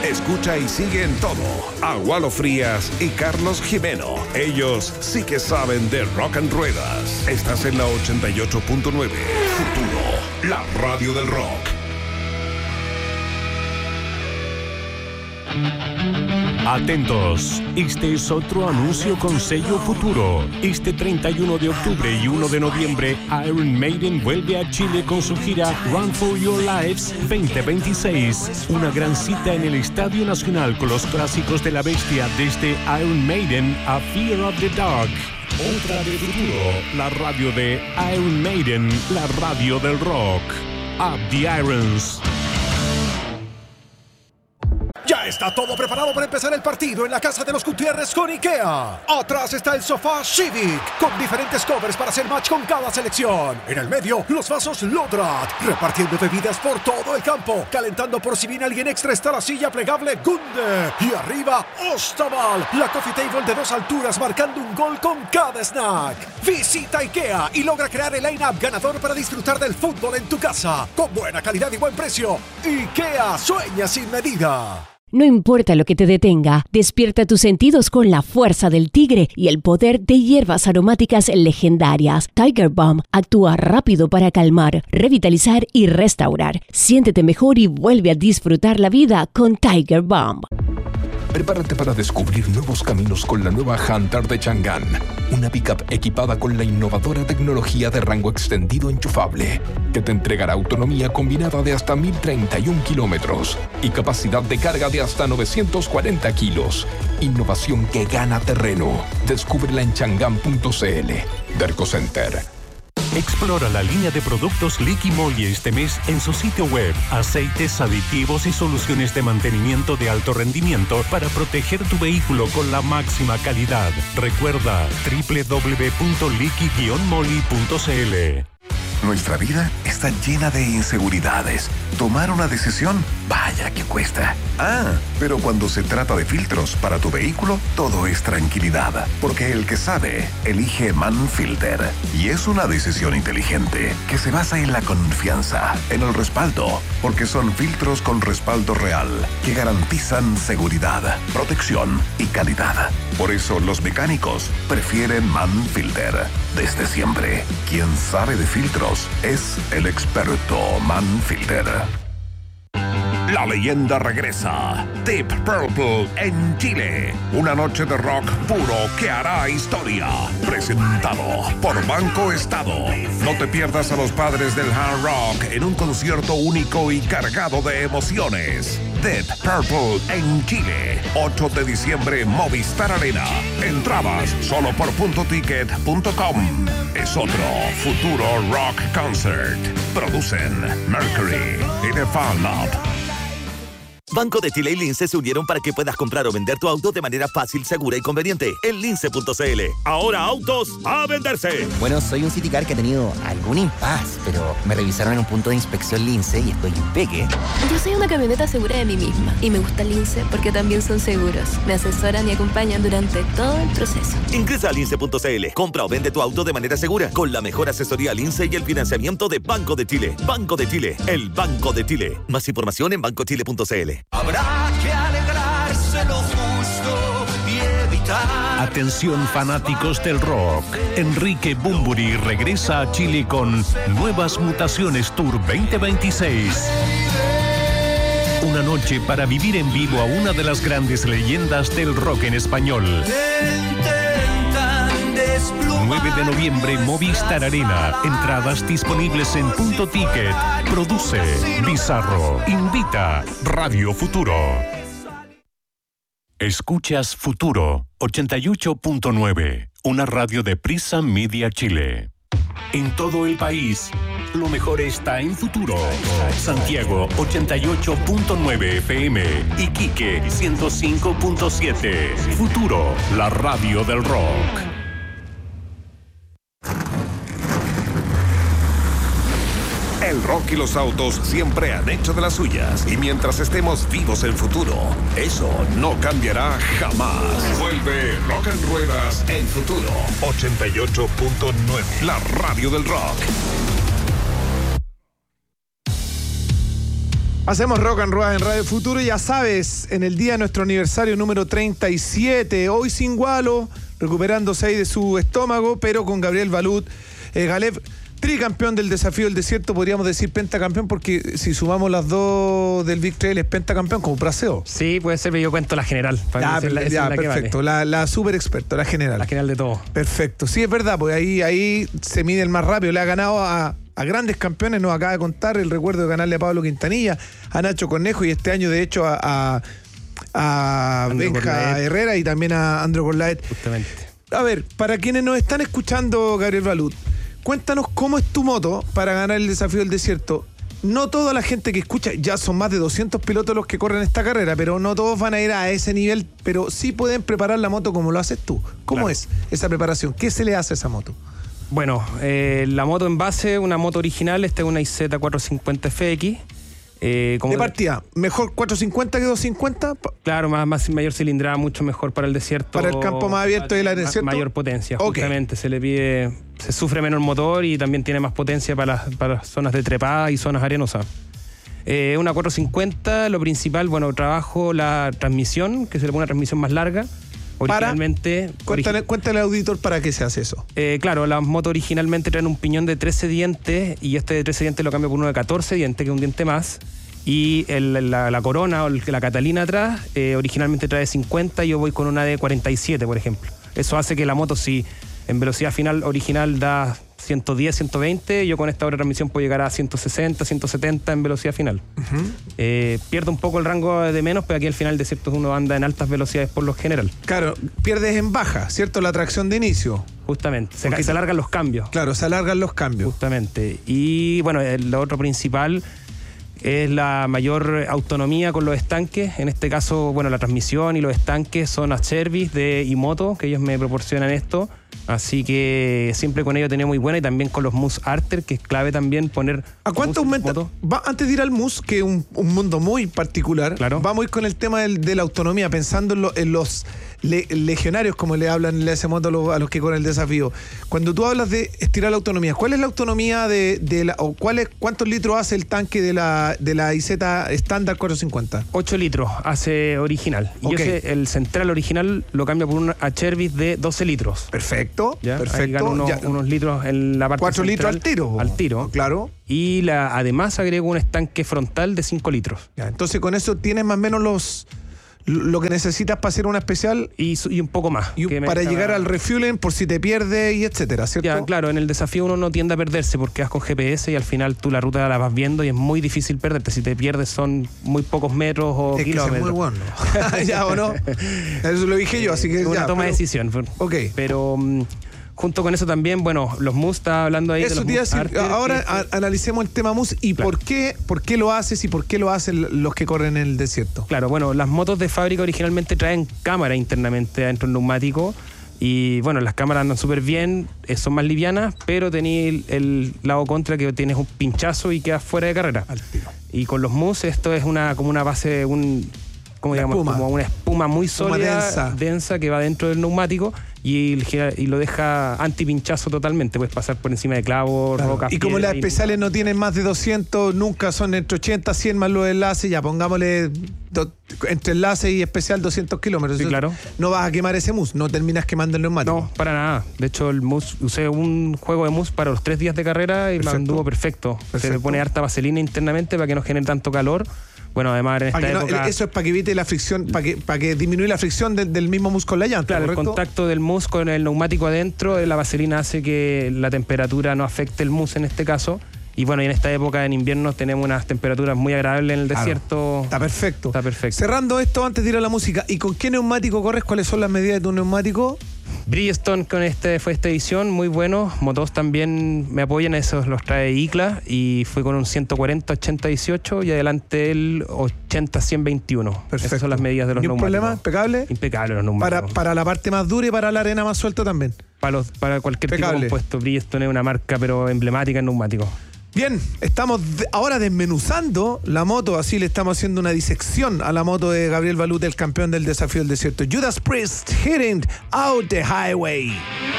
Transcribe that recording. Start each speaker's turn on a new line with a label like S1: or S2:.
S1: Escucha y sigue en todo a Walo Frías y Carlos Jimeno. Ellos sí que saben de rock and ruedas. Estás en la 88.9. Futuro, la radio del rock.
S2: Atentos, este es otro anuncio con sello Futuro. Este 31 de octubre y 1 de noviembre, Iron Maiden vuelve a Chile con su gira Run for Your Lives 2026. Una gran cita en el Estadio Nacional con los clásicos de la bestia, desde Iron Maiden a Fear of the Dark. Otra de Futuro, la radio de Iron Maiden, la radio del rock. Up the Irons.
S3: Ya está todo preparado para empezar el partido en la casa de los Gutiérrez con IKEA. Atrás está el sofá Civic, con diferentes covers para hacer match con cada selección. En el medio, los vasos Lodrat, repartiendo bebidas por todo el campo. Calentando por si viene alguien extra está la silla plegable Gunde. Y arriba, Ostaval, la coffee table de 2 alturas marcando un gol con cada snack. Visita IKEA y logra crear el line-up ganador para disfrutar del fútbol en tu casa. Con buena calidad y buen precio. IKEA sueña sin medida.
S4: No importa lo que te detenga, despierta tus sentidos con la fuerza del tigre y el poder de hierbas aromáticas legendarias. Tiger Balm actúa rápido para calmar, revitalizar y restaurar. Siéntete mejor y vuelve a disfrutar la vida con Tiger Balm.
S1: Prepárate para descubrir nuevos caminos con la nueva Hunter de Chang'an, una pickup equipada con la innovadora tecnología de rango extendido enchufable, que te entregará autonomía combinada de hasta 1031 kilómetros y capacidad de carga de hasta 940 kilos. Innovación que gana terreno. Descúbrela en chang'an.cl. Derco Center.
S2: Explora la línea de productos Liqui Moly este mes en su sitio web. Aceites, aditivos y soluciones de mantenimiento de alto rendimiento para proteger tu vehículo con la máxima calidad. Recuerda www.liqui-moly.cl.
S5: Nuestra vida está llena de inseguridades. Tomar una decisión, vaya que cuesta. Pero cuando se trata de filtros para tu vehículo, todo es tranquilidad. Porque el que sabe, elige Manfilter. Y es una decisión inteligente que se basa en la confianza, en el respaldo. Porque son filtros con respaldo real que garantizan seguridad, protección y calidad. Por eso los mecánicos prefieren Manfilter. Desde siempre, quien sabe de filtros es el experto Manfilter.
S1: La leyenda regresa. Deep Purple en Chile. Una noche de rock puro que hará historia. Presentado por Banco Estado. No te pierdas a los padres del hard rock en un concierto único y cargado de emociones. Deep Purple en Chile. 8 de diciembre, Movistar Arena. Entradas solo por puntoticket.com. Es otro Futuro Rock Concert. Producen Mercury y The Fan Lab.
S6: Banco de Chile y Lince se unieron para que puedas comprar o vender tu auto de manera fácil, segura y conveniente en lince.cl. Ahora autos a venderse.
S7: Bueno, soy un Citicar que ha tenido algún impas, pero me revisaron en un punto de inspección Lince y estoy impeque.
S8: Yo soy una camioneta segura de mí misma y me gusta Lince porque también son seguros. Me asesoran y acompañan durante todo el proceso.
S6: Ingresa a lince.cl. Compra o vende tu auto de manera segura con la mejor asesoría Lince y el financiamiento de Banco de Chile. Banco de Chile, el Banco de Chile. Más información en bancochile.cl.
S9: Habrá que alegrarse lo justo y evitar.
S2: Atención fanáticos del rock. Enrique Bunbury regresa a Chile con Nuevas Mutaciones Tour 2026. Una noche para vivir en vivo a una de las grandes leyendas del rock en español. 9 de noviembre, Movistar Arena. Entradas disponibles en Punto Ticket. Produce Bizarro. Invita Radio Futuro. Escuchas Futuro 88.9. Una radio de Prisa Media Chile. En todo el país, lo mejor está en Futuro. Santiago 88.9 FM. Iquique 105.7. Futuro, la radio del rock.
S1: El rock y los autos siempre han hecho de las suyas. Y mientras estemos vivos en Futuro, eso no cambiará jamás. Vuelve Rock and Ruedas en Futuro 88.9. La radio del rock.
S10: Hacemos Rock and Roll en Radio Futuro, ya sabes, en el día de nuestro aniversario número 37, hoy sin Gualo, recuperándose ahí de su estómago, pero con Gabriel Balut, Galev, tricampeón del Desafío del Desierto, podríamos decir pentacampeón, porque si sumamos las dos del Big Trail es pentacampeón como Praseo.
S11: Sí, puede ser, pero yo cuento la general.
S10: Perfecto, vale. la super experto, la general.
S11: La general de todo.
S10: Perfecto, sí, es verdad, pues ahí se mide el más rápido, le ha ganado a grandes campeones, nos acaba de contar el recuerdo de ganarle a Pablo Quintanilla, a Nacho Cornejo y este año de hecho a Benja Herrera y también a Andrew Corlaet.
S11: Justamente.
S10: A ver, para quienes nos están escuchando, Gabriel Balut, cuéntanos cómo es tu moto para ganar el Desafío del Desierto. No toda la gente que escucha, ya son más de 200 pilotos los que corren esta carrera, pero no todos van a ir a ese nivel, pero sí pueden preparar la moto como lo haces tú. ¿Cómo es esa preparación? ¿Qué se le hace a esa moto?
S11: Bueno, la moto en base, una moto original, esta es una IZ450 FX.
S10: De partida, ¿mejor 450 que 250?
S11: Claro, mayor cilindrada, mucho mejor para el desierto.
S10: Para el campo más abierto y el desierto.
S11: Mayor potencia, justamente. Se le pide, se sufre menos motor y también tiene más potencia para las zonas de trepada y zonas arenosas. Una 450, lo principal, bueno, trabajo la transmisión, que se le pone una transmisión más larga. Originalmente.
S10: Cuéntale al auditor para qué se hace eso.
S11: Claro, las motos originalmente traen un piñón de 13 dientes y este de 13 dientes lo cambio por uno de 14 dientes, que es un diente más. Y la corona o la Catalina atrás originalmente trae 50 y yo voy con una de 47, por ejemplo. Eso hace que la moto, si en velocidad final original da 110, 120, yo con esta otra transmisión puedo llegar a 160, 170 en velocidad final. Pierdo un poco el rango de menos, pero aquí al final de cierto uno anda en altas velocidades por lo general.
S10: Claro, pierdes en baja, ¿cierto? La tracción de inicio.
S11: Justamente, se alargan los cambios.
S10: Claro, se alargan los cambios.
S11: Justamente. Y bueno, lo otro principal es la mayor autonomía con los estanques. En este caso, bueno, la transmisión y los estanques son a service de Imoto, que ellos me proporcionan esto. Así que siempre con ello tenía muy buena, y también con los MUS Arter, que es clave también poner...
S10: ¿A cuánto aumenta? Antes de ir al MUS, que es un mundo muy particular,
S11: claro,
S10: vamos a ir con el tema de la autonomía, pensando en los legionarios, como le hablan en la S-Moto a los que corren el desafío. Cuando tú hablas de estirar la autonomía, ¿cuál es la autonomía cuántos litros hace el tanque de la IZ estándar 450?
S11: 8 litros hace original. Y el central original lo cambia por un Acherbis de 12 litros.
S10: Perfecto.
S11: ¿Ya?
S10: Perfecto.
S11: Unos litros en la parte
S10: 4
S11: central,
S10: litros al tiro.
S11: Al tiro.
S10: Claro.
S11: Y además agrego un estanque frontal de 5 litros.
S10: Ya, entonces con eso tienes más o menos lo que necesitas para hacer una especial
S11: y un poco más.
S10: Y para llegar al refueling por si te pierdes y etcétera, ¿cierto?
S11: Ya, claro, en el desafío uno no tiende a perderse porque vas con GPS y al final tú la ruta la vas viendo y es muy difícil perderte. Si te pierdes son muy pocos metros o kilómetros.
S10: Es muy bueno. ¿Ya o no? Eso lo dije yo, así que
S11: una toma de decisión.
S10: Ok.
S11: Pero... junto con eso también, bueno, los MUS, estaba hablando ahí
S10: eso
S11: de los MUS.
S10: Ahora analicemos el tema MUS y claro, por qué lo haces y por qué lo hacen los que corren en el desierto.
S11: Claro, bueno, las motos de fábrica originalmente traen cámara internamente adentro del neumático y bueno, las cámaras andan súper bien, son más livianas, pero tenéis el lado contra que tienes un pinchazo y quedas fuera de carrera.
S10: Al tiro.
S11: Y con los MUS esto es como una base, como una espuma muy sólida, densa que va dentro del neumático y lo deja antipinchazo totalmente. Puedes pasar por encima de clavos,
S10: claro,
S11: rocas.
S10: Y como las especiales no tienen más de 200, nunca son entre 80, 100 más los enlaces, ya pongámosle entre enlace y especial 200 kilómetros.
S11: Sí, claro.
S10: No vas a quemar ese MUS, no terminas quemando el neumático.
S11: No, para nada. De hecho, el MUS, usé un juego de MUS para los 3 días de carrera y me anduvo perfecto. Se le pone harta vaselina internamente para que no genere tanto calor. Bueno, además en esta época...
S10: Eso es para que evite la fricción, para que disminuya la fricción del mismo MUS con la llanta,
S11: claro, ¿correcto? El contacto del MUS con el neumático adentro, la vaselina hace que la temperatura no afecte el MUS en este caso. Y bueno, y en esta época en invierno tenemos unas temperaturas muy agradables en el desierto.
S10: Está perfecto.
S11: Está perfecto.
S10: Cerrando esto antes de ir a la música, ¿y con qué neumático corres? ¿Cuáles son las medidas de tu neumático?
S11: Bridgestone fue esta edición, muy bueno. Motos también me apoyan, esos los trae ICLA y fue con un 140-80-18 y adelante el 80-100-21.
S10: Perfecto.
S11: Esas son las medidas de los neumáticos.
S10: ¿Ningún problema? ¿Impecable?
S11: Impecable los neumáticos.
S10: Para la parte más dura y para la arena más suelta también.
S11: Para cualquier tipo de compuesto. Bridgestone es una marca pero emblemática en neumáticos.
S10: Bien, estamos ahora desmenuzando la moto, así le estamos haciendo una disección a la moto de Gabriel Balut, el campeón del Desafío del Desierto. Judas Priest, Hitting Out the Highway.